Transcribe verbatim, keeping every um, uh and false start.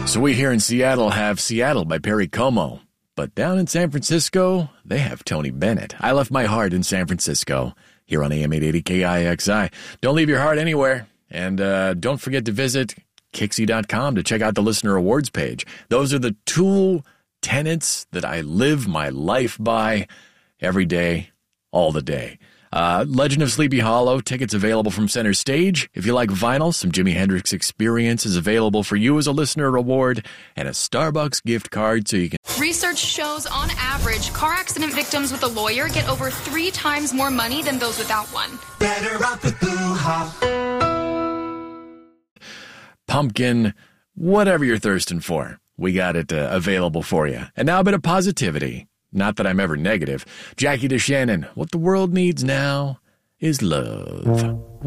So we here in Seattle have Seattle by Perry Como. But down in San Francisco, they have Tony Bennett. I left my heart in San Francisco here on A M eight eighty K I X I. Don't leave your heart anywhere. And uh, don't forget to visit Kixie dot com to check out the listener awards page. Those are the two tenets that I live my life by every day, all the day. Uh, Legend of Sleepy Hollow, tickets available from Center Stage. If you like vinyl, some Jimi Hendrix Experience is available for you as a listener award, and a Starbucks gift card so you can... Research shows, on average, car accident victims with a lawyer get over three times more money than those without one. Better off with Blue Hop. Pumpkin, whatever you're thirsting for, we got it uh, available for you. And now a bit of positivity. Not that I'm ever negative. Jackie DeShannon, what the world needs now is love.